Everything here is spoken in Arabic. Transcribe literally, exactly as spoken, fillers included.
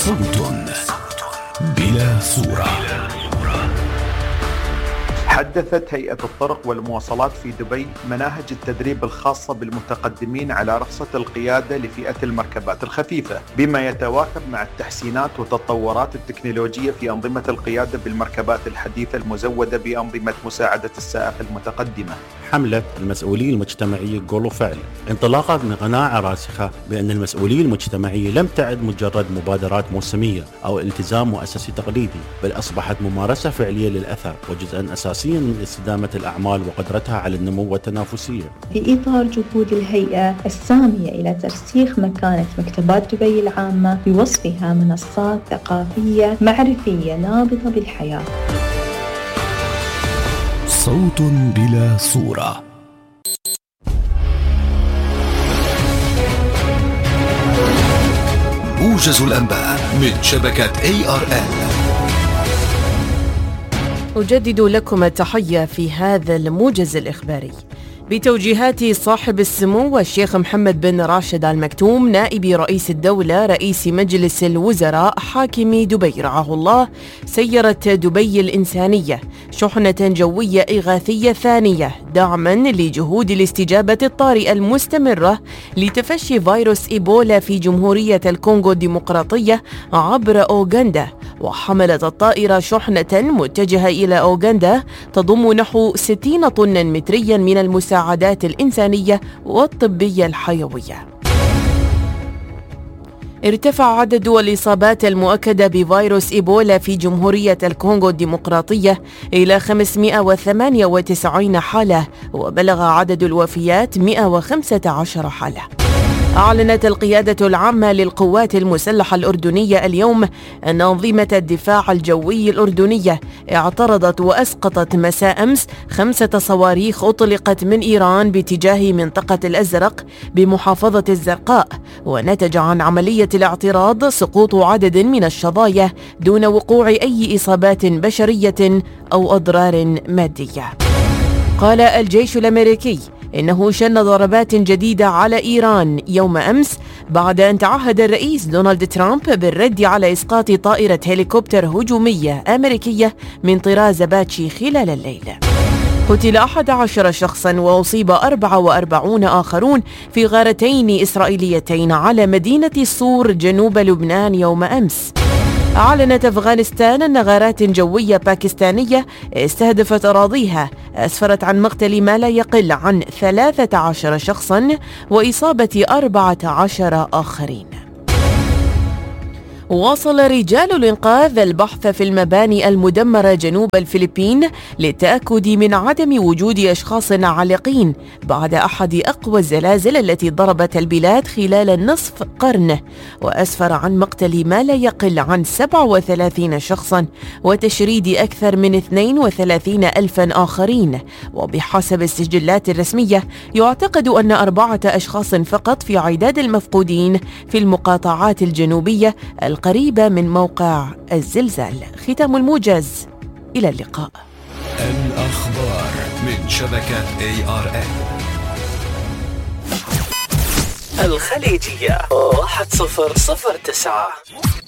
صوت بلا صورة. حدثت هيئة الطرق والمواصلات في دبي مناهج التدريب الخاصة بالمتقدمين على رخصة القيادة لفئة المركبات الخفيفة، بما يتواكب مع التحسينات والتطورات التكنولوجية في أنظمة القيادة بالمركبات الحديثة المزودة بأنظمة مساعدة السائق المتقدمة. حملة المسؤولية المجتمعية قول وفعل، انطلاقا من قناعة راسخة بأن المسؤولية المجتمعية لم تعد مجرد مبادرات موسمية أو التزام مؤسسي تقليدي، بل أصبحت ممارسة فعلية للأثر وجزءا أساسيا من استدامة الأعمال وقدرتها على النمو والتنافسية. في إطار جهود الهيئة السامية إلى ترسيخ مكانة مكتبات دبي العامة بوصفها منصات ثقافية معرفية نابضة بالحياة. صوت بلا صورة. موجز الأنباء من شبكة إيه آر إل. أجدد لكم التحية في هذا الموجز الإخباري بتوجيهات صاحب السمو الشيخ محمد بن راشد آل مكتوم نائب رئيس الدولة رئيس مجلس الوزراء حاكم دبي رعاه الله. سيرت دبي الإنسانية شحنة جوية إغاثية ثانية دعما لجهود الاستجابة الطارئة المستمرة لتفشي فيروس إيبولا في جمهورية الكونغو الديمقراطية عبر أوغندا. وحملت الطائرة شحنة متجهة إلى أوغندا تضم نحو ستين طنا متريا من المساعدات الإنسانية والطبية الحيوية. ارتفع عدد الإصابات المؤكدة بفيروس إيبولا في جمهورية الكونغو الديمقراطية إلى خمسمائة وثمانية وتسعين حالة، وبلغ عدد الوفيات مائة وخمسة عشر حالة. أعلنت القيادة العامة للقوات المسلحة الأردنية اليوم أن أنظمة الدفاع الجوي الأردنية اعترضت وأسقطت مساء أمس خمسة صواريخ أطلقت من إيران باتجاه منطقة الأزرق بمحافظة الزرقاء، ونتج عن عملية الاعتراض سقوط عدد من الشظايا دون وقوع أي إصابات بشرية أو أضرار مادية. قال الجيش الأمريكي إنه شن ضربات جديدة على إيران يوم أمس بعد أن تعهد الرئيس دونالد ترامب بالرد على إسقاط طائرة هليكوبتر هجومية أمريكية من طراز باتشي خلال الليل. قتل أحد عشر شخصا وأصيب أربعة وأربعين آخرون في غارتين إسرائيليتين على مدينة الصور جنوب لبنان يوم أمس. أعلنت أفغانستان أن غارات جوية باكستانية استهدفت أراضيها أسفرت عن مقتل ما لا يقل عن ثلاثة عشر شخصا وإصابة أربعة عشر آخرين. واصل رجال الإنقاذ البحث في المباني المدمرة جنوب الفلبين للتأكد من عدم وجود أشخاص عالقين بعد أحد أقوى الزلازل التي ضربت البلاد خلال النصف قرن، وأسفر عن مقتل ما لا يقل عن سبعة وثلاثين شخصا وتشريد أكثر من اثنين وثلاثين ألفا آخرين. وبحسب السجلات الرسمية يعتقد أن أربعة أشخاص فقط في عداد المفقودين في المقاطعات الجنوبية قريبة من موقع الزلزال. ختام الموجز، إلى اللقاء. الأخبار من شبكة إيه آر إل. الخليجية واحد صفر صفر تسعة.